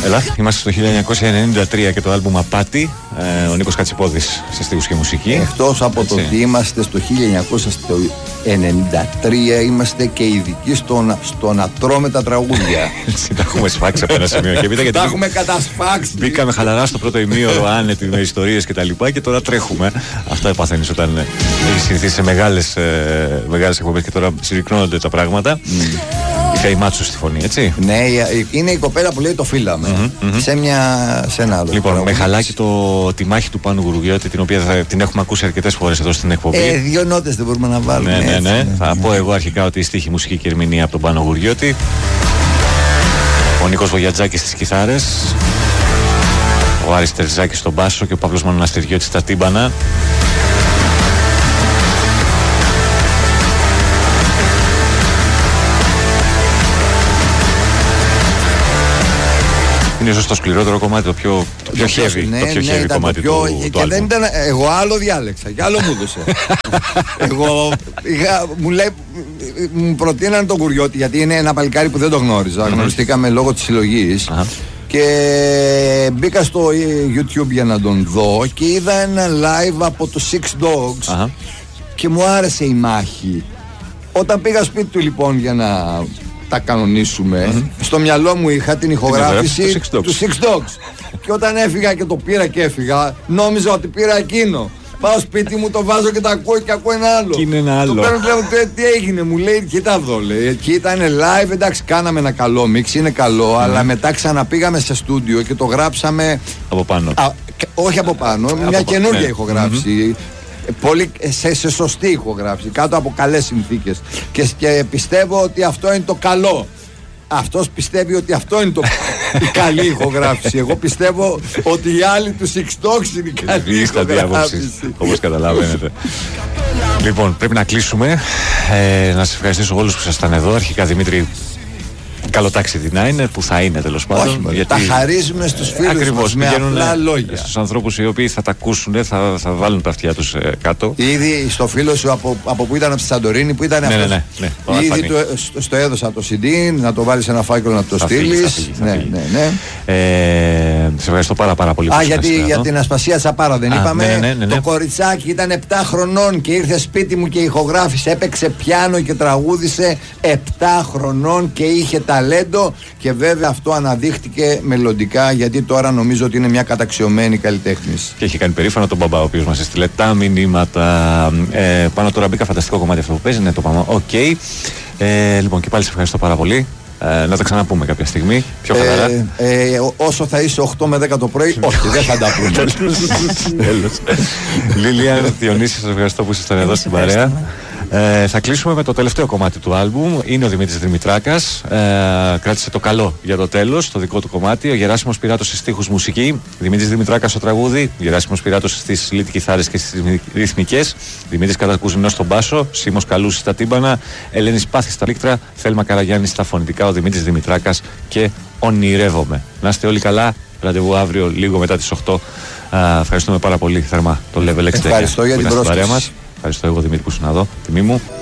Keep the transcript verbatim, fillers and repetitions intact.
Έλα, είμαστε στο χίλια εννιακόσια ενενήντα τρία και το άλμπουμ Απάτη. Ε, ο Νίκος Κατσιπόδης σε στίχους και μουσική. Εκτός από έτσι. το ότι είμαστε στο χίλια εννιακόσια ενενήντα τρία, είμαστε και ειδικοί στο, στο να τρώμε τα τραγούδια. Έτσι, τα έχουμε σφάξει από ένα σημείο και έπειτα. Τα έχουμε κατασφάξει. Μπήκαμε χαλαρά στο πρώτο ημίωρο, άνετοι με ιστορίες και τα λοιπά, και τώρα τρέχουμε. Αυτά παθαίνεις όταν έχεις συνηθίσει σε μεγάλες, ε, μεγάλες εκπομπές και τώρα συρρυκνώνονται τα πράγματα. Mm. Η Καϊμάτσου στη φωνή, έτσι. Ναι, είναι η κοπέλα που λέει το φύλαμε. Mm-hmm, mm-hmm. Σε, μια, σε ένα άλλο. Λοιπόν, με χαλάκι το, τη μάχη του Πάνου Γουρουγιώτη, την οποία θα, την έχουμε ακούσει αρκετές φορές εδώ στην εκπομπή. Ε, δύο νότες δεν μπορούμε να βάλουμε. Ναι, ναι, έτσι, ναι. ναι. Θα ναι. πω εγώ αρχικά ότι η στίχη, μουσική και ερμηνεία από τον Πάνο Γουρουγιώτη. Ο Νίκος Βογιατζάκης στις κιθάρες. Ο Άρης Τερζάκης στον μπάσο και ο Παύλος Μοναστηριώτης στα τύμπανα. Είναι ίσως το σκληρότερο κομμάτι, το πιο, το πιο heavy, ναι, το πιο ναι, heavy κομμάτι πιο, του, και του δεν ήταν, εγώ άλλο διάλεξα και άλλο μου έδωσε. Εγώ είχα, μου, λέει, μου προτείναν τον Γουρουγιώτη, γιατί είναι ένα παλικάρι που δεν το γνώριζα. Mm-hmm. Γνωριστήκαμε λόγω της συλλογής. Uh-huh. Και μπήκα στο YouTube για να τον δω και είδα ένα live από το Six Dogs. Uh-huh. Και μου άρεσε η μάχη. Όταν πήγα σπίτι του λοιπόν για να τα κανονίσουμε, mm-hmm. στο μυαλό μου είχα την ηχογράφηση του Six Dogs. Six Dogs. Και όταν έφυγα και το πήρα και έφυγα, νόμιζα ότι πήρα εκείνο. Πάω σπίτι μου, το βάζω και τα ακούω και ακούω ένα άλλο. Και είναι ένα άλλο. Το παίρνω και λέω, τι έγινε, μου λέει, κοίτα εδώ, λέει. Εκεί ήταν live, εντάξει, κάναμε ένα καλό μίξ, είναι καλό, mm. αλλά μετά ξαναπήγαμε σε στούντιο και το γράψαμε. Από πάνω. Α, όχι από πάνω, από μια καινούργια ναι. ηχογράφηση. Mm-hmm. Πολύ, σε, σε σωστή ηχογράφηση, κάτω από καλές συνθήκες. Και, και πιστεύω ότι αυτό είναι το καλό. Αυτός πιστεύει ότι αυτό είναι το, η καλή ηχογράφηση. Εγώ πιστεύω ότι οι άλλοι του Six Dogs είναι η καλή ηχογράφηση. Όπως καταλαβαίνετε. Λοιπόν, πρέπει να κλείσουμε. Ε, να σας ευχαριστήσω όλους που ήσασταν εδώ. Αρχικά, Δημήτρη, καλό ταξίδι να είναι, που θα είναι τέλος πάντων. Όχι, γιατί τα χαρίζουμε στους φίλους ακριβώς, μας με απλά λόγια. Στους ανθρώπους οι οποίοι θα τα ακούσουν, θα, θα βάλουν τα αυτιά τους ε, κάτω. Ήδη στο φίλο σου από, από που ήταν από τη Σαντορίνη, που ήταν ναι, αυτός, ναι, ναι, ναι, ήδη του, στο, στο έδωσα το σι ντι, να το βάλεις σε ένα φάκελο να το στείλεις. Ναι, ναι, ναι. Ε, σε ευχαριστώ πάρα, πάρα πολύ. Α, γιατί για την Ασπασία Τσαπάρα δεν Α, είπαμε. Ναι, ναι, ναι, ναι. Το κοριτσάκι ήταν επτά χρονών και ήρθε σπίτι μου και ηχογράφησε, έπαιξε πιάνο και τραγούδισε επτά χρονών και είχε ταλέντο. Και βέβαια αυτό αναδείχτηκε μελλοντικά, γιατί τώρα νομίζω ότι είναι μια καταξιωμένη καλλιτέχνης. Και έχει κάνει περήφανο τον μπαμπά, ο οποίος μας έστειλε τα μηνύματα. Ε, πάνω τώρα μπήκα, φανταστικό κομμάτι αυτό που παίζει. Ναι, το πάμε. Οκ. Okay. Ε, λοιπόν, και πάλι σε ευχαριστώ πάρα πολύ. Ε, να τα ξαναπούμε κάποια στιγμή. Πιο χαλαρά. Ε, ε, όσο θα είσαι οκτώ με δέκα το πρωί, όχι, δεν θα τα πούμε. Τέλος. Λίλια, Διονύση, σας ευχαριστώ που ήσασταν εδώ στην παρέα. Ε, θα κλείσουμε με το τελευταίο κομμάτι του άλμπουμ. Είναι ο Δημήτρης Δημητράκας. Ε, κράτησε το καλό για το τέλος, το δικό του κομμάτι. Ο Γεράσιμος Πυράτος στις στίχους, μουσική. Δημήτρης Δημητράκας στο τραγούδι. Γεράσιμος Πυράτος στις lead κιθάρες και στις ρυθμικές. Δημήτρης Κατακουζινός στον μπάσο. Σίμος Καλούσης στα τύμπανα. Ελένης Πάθης στα πλήκτρα. Θέλμα Καραγιάννη στα φωνητικά. Ο Δημήτρης Δημητράκας και ονειρεύομαι. Να είστε όλοι καλά. Ραντεβού αύριο λίγο μετά τις οκτώ. Α, ευχαριστούμε πάρα πολύ θερμά το Level εξήντα εννιά. Ευχαριστώ για την πρόσκληση. Ευχαριστώ εγώ, Δημήτρη, που ήσουν εδώ. Τιμή μου.